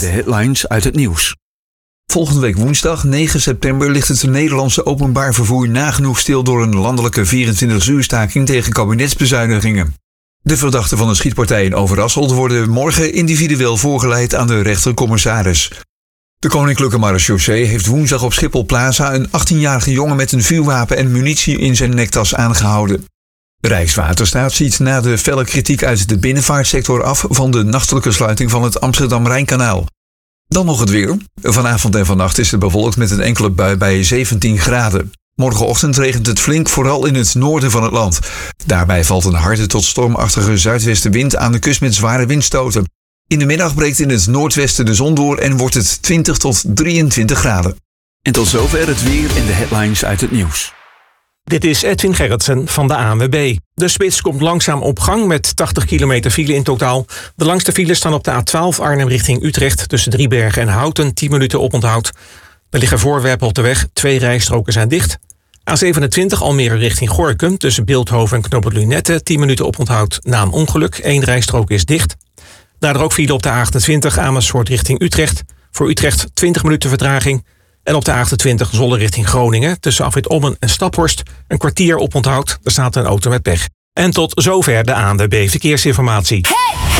De headlines uit het nieuws. Volgende week woensdag, 9 september, ligt het Nederlandse openbaar vervoer nagenoeg stil door een landelijke 24-uurstaking tegen kabinetsbezuinigingen. De verdachten van een schietpartij in Overasselt worden morgen individueel voorgeleid aan de rechtercommissaris. De Koninklijke Marechaussee heeft woensdag op Schiphol Plaza een 18-jarige jongen met een vuurwapen en munitie in zijn nektas aangehouden. Rijkswaterstaat ziet na de felle kritiek uit de binnenvaartsector af van de nachtelijke sluiting van het Amsterdam-Rijnkanaal. Dan nog het weer. Vanavond en vannacht is het bewolkt met een enkele bui bij 17 graden. Morgenochtend regent het flink, vooral in het noorden van het land. Daarbij valt een harde tot stormachtige zuidwestenwind aan de kust met zware windstoten. In de middag breekt in het noordwesten de zon door en wordt het 20 tot 23 graden. En tot zover het weer en de headlines uit het nieuws. Dit is Edwin Gerritsen van de ANWB. De spits komt langzaam op gang met 80 kilometer file in totaal. De langste files staan op de A12 Arnhem richting Utrecht tussen Driebergen en Houten, 10 minuten oponthoud. Er liggen voorwerpen op de weg, 2 rijstroken zijn dicht. A27 Almere richting Gorinchem tussen Bilthoven en Knoop het Lunette, 10 minuten oponthoud na een ongeluk. 1 rijstrook is dicht. Daardoor ook file op de A28 Amersfoort richting Utrecht. Voor Utrecht 20 minuten vertraging. En op de A28 Zwolle richting Groningen tussen afrit Ommen en Staphorst een kwartier oponthoud. Er staat een auto met pech. En tot zover de ANWB Verkeersinformatie. Hey!